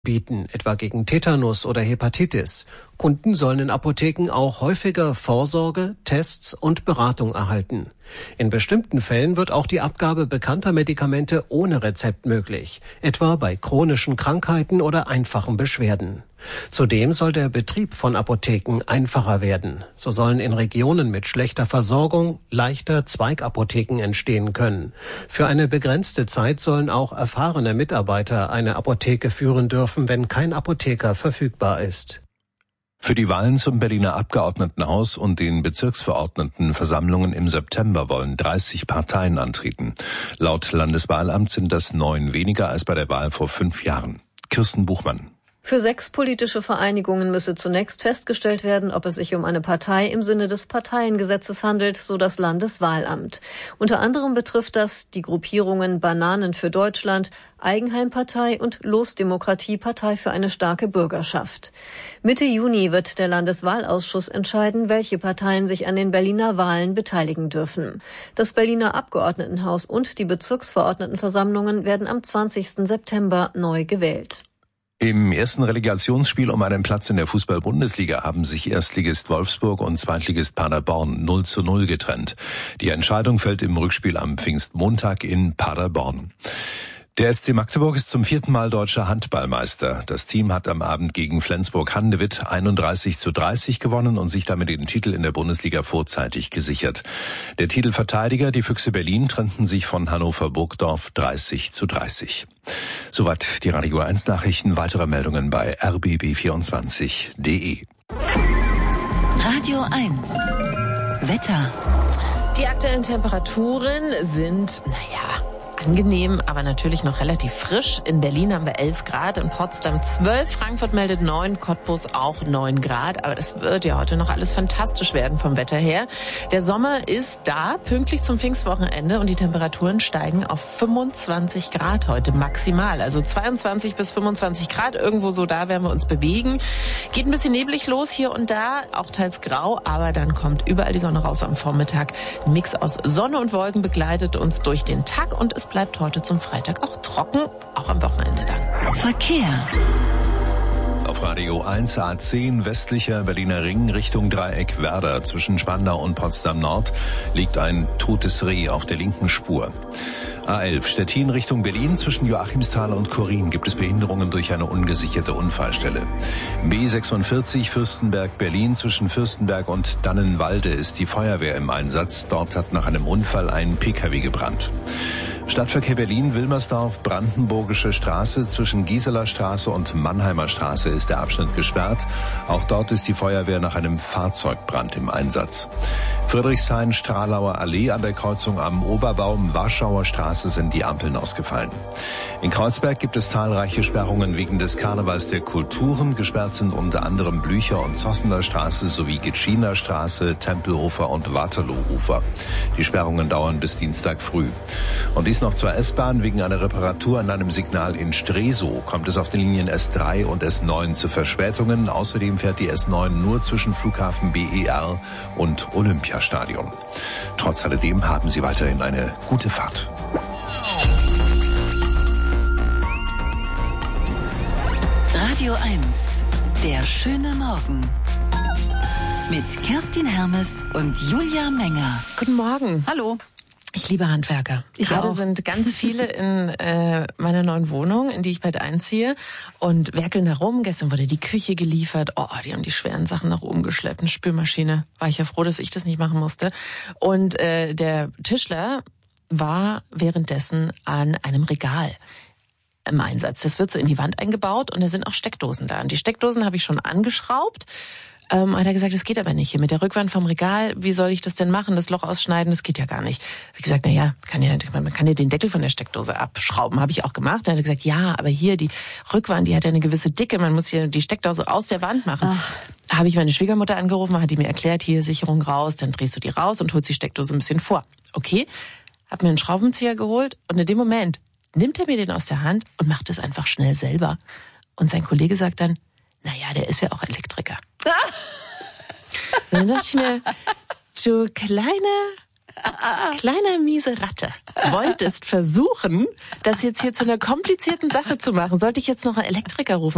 bieten, etwa gegen Tetanus oder Hepatitis. Kunden sollen in Apotheken auch häufiger Vorsorge, Tests und Beratung erhalten. In bestimmten Fällen wird auch die Abgabe bekannter Medikamente ohne Rezept möglich, etwa bei chronischen Krankheiten oder einfachen Beschwerden. Zudem soll der Betrieb von Apotheken einfacher werden. So sollen in Regionen mit schlechter Versorgung leichter Zweigapotheken entstehen können. Für eine begrenzte Zeit sollen auch erfahrene Mitarbeiter eine Apotheke führen dürfen, wenn kein Apotheker verfügbar ist. Für die Wahlen zum Berliner Abgeordnetenhaus und den Bezirksverordnetenversammlungen im September wollen 30 Parteien antreten. Laut Landeswahlamt sind das 9 weniger als bei der Wahl vor 5 Jahren. Kirsten Buchmann. Für 6 politische Vereinigungen müsse zunächst festgestellt werden, ob es sich um eine Partei im Sinne des Parteiengesetzes handelt, so das Landeswahlamt. Unter anderem betrifft das die Gruppierungen Bananen für Deutschland, Eigenheimpartei und Losdemokratie, Partei für eine starke Bürgerschaft. Mitte Juni wird der Landeswahlausschuss entscheiden, welche Parteien sich an den Berliner Wahlen beteiligen dürfen. Das Berliner Abgeordnetenhaus und die Bezirksverordnetenversammlungen werden am 20. September neu gewählt. Im ersten Relegationsspiel um einen Platz in der Fußball-Bundesliga haben sich Erstligist Wolfsburg und Zweitligist Paderborn 0:0 getrennt. Die Entscheidung fällt im Rückspiel am Pfingstmontag in Paderborn. Der SC Magdeburg ist zum 4. Mal deutscher Handballmeister. Das Team hat am Abend gegen Flensburg-Handewitt 31:30 gewonnen und sich damit den Titel in der Bundesliga vorzeitig gesichert. Der Titelverteidiger, die Füchse Berlin, trennten sich von Hannover Burgdorf 30:30. Soweit die Radio 1 Nachrichten. Weitere Meldungen bei rbb24.de. Radio 1 Wetter. Die aktuellen Temperaturen sind, angenehm, aber natürlich noch relativ frisch. In Berlin haben wir 11 Grad, in Potsdam 12, Frankfurt meldet 9, Cottbus auch 9 Grad. Aber das wird ja heute noch alles fantastisch werden vom Wetter her. Der Sommer ist da, pünktlich zum Pfingstwochenende, und die Temperaturen steigen auf 25 Grad heute maximal. Also 22 bis 25 Grad, irgendwo so da werden wir uns bewegen. Geht ein bisschen neblig los hier und da, auch teils grau, aber dann kommt überall die Sonne raus am Vormittag. Ein Mix aus Sonne und Wolken begleitet uns durch den Tag und es bleibt heute zum Freitag auch trocken, auch am Wochenende dann. Verkehr. Auf Radio 1 A10 westlicher Berliner Ring Richtung Dreieck Werder zwischen Spandau und Potsdam Nord liegt ein totes Reh auf der linken Spur. A11 Stettin Richtung Berlin zwischen Joachimsthal und Chorin gibt es Behinderungen durch eine ungesicherte Unfallstelle. B46 Fürstenberg Berlin zwischen Fürstenberg und Dannenwalde ist die Feuerwehr im Einsatz. Dort hat nach einem Unfall ein Pkw gebrannt. Stadtverkehr Berlin, Wilmersdorf, Brandenburgische Straße zwischen Gieseler Straße und Mannheimer Straße ist der Abschnitt gesperrt. Auch dort ist die Feuerwehr nach einem Fahrzeugbrand im Einsatz. Friedrichshain, Stralauer Allee an der Kreuzung am Oberbaum, Warschauer Straße sind die Ampeln ausgefallen. In Kreuzberg gibt es zahlreiche Sperrungen wegen des Karnevals der Kulturen. Gesperrt sind unter anderem Blücher- und Zossener Straße sowie Gitschiner Straße, Tempelhofer und Waterloo-Ufer. Die Sperrungen dauern bis Dienstag früh. Und dies noch zur S-Bahn. Wegen einer Reparatur an einem Signal in Stresow kommt es auf den Linien S3 und S9 zu Verspätungen. Außerdem fährt die S9 nur zwischen Flughafen BER und Olympiastadion. Trotz alledem haben Sie weiterhin eine gute Fahrt. Radio 1, der schöne Morgen. Mit Kerstin Hermes und Julia Menger. Guten Morgen. Hallo. Ich liebe Handwerker. Gerade sind ganz viele in meiner neuen Wohnung, in die ich bald einziehe, und werkeln da rum. Gestern wurde die Küche geliefert. Oh, die haben die schweren Sachen nach oben geschleppt. Eine Spülmaschine. War ich ja froh, dass ich das nicht machen musste. Und der Tischler war währenddessen an einem Regal im Einsatz. Das wird so in die Wand eingebaut und da sind auch Steckdosen da. Und die Steckdosen habe ich schon angeschraubt. Hat er gesagt, das geht aber nicht hier mit der Rückwand vom Regal. Wie soll ich das denn machen? Das Loch ausschneiden, das geht ja gar nicht. Wie gesagt, man kann ja den Deckel von der Steckdose abschrauben. Habe ich auch gemacht. Dann hat er gesagt, ja, aber hier die Rückwand, die hat ja eine gewisse Dicke. Man muss hier die Steckdose aus der Wand machen. Habe ich meine Schwiegermutter angerufen, hat die mir erklärt, hier Sicherung raus, dann drehst du die raus und holst die Steckdose ein bisschen vor. Okay, hab mir einen Schraubenzieher geholt und in dem Moment nimmt er mir den aus der Hand und macht es einfach schnell selber. Und sein Kollege sagt dann, der ist ja auch Elektriker. Und dann dachte ich mir, du kleine miese Ratte, wolltest versuchen, das jetzt hier zu einer komplizierten Sache zu machen. Sollte ich jetzt noch einen Elektriker rufen?